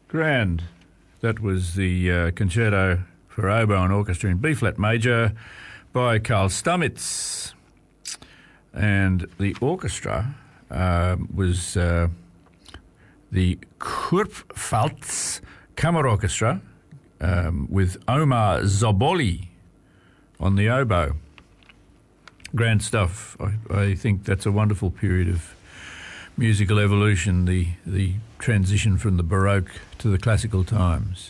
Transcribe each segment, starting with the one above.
Grand. That was the Concerto for Oboe and Orchestra in B-flat major by Carl Stamitz. And the orchestra was the Kurpfalz Kammerorchestra with Omar Zoboli on the oboe. Grand stuff. I think that's a wonderful period of musical evolution, the transition from the Baroque to the classical times.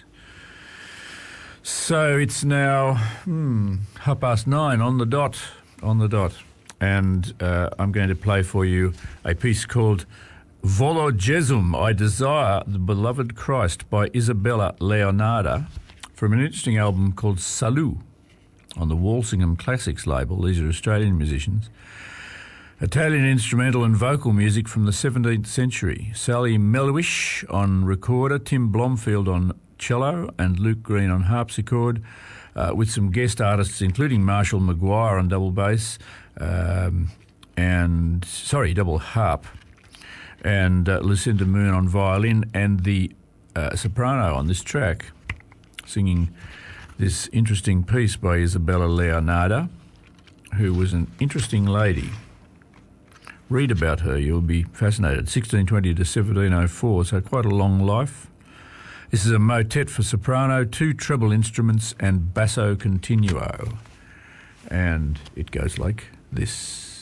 So it's now 9:30 on the dot. And I'm going to play for you a piece called Volo Jesum, I Desire the Beloved Christ by Isabella Leonarda from an interesting album called Salut on the Walsingham Classics label. These are Australian musicians. Italian instrumental and vocal music from the 17th century. Sally Melwish on recorder, Tim Blomfield on cello and Luke Green on harpsichord, with some guest artists including Marshall Maguire on double bass, double harp, and Lucinda Moon on violin, and the soprano on this track singing this interesting piece by Isabella Leonarda, who was an interesting lady. Read about her, you'll be fascinated. 1620 to 1704, so quite a long life. This is a motet for soprano, 2 treble instruments and basso continuo. And it goes like this.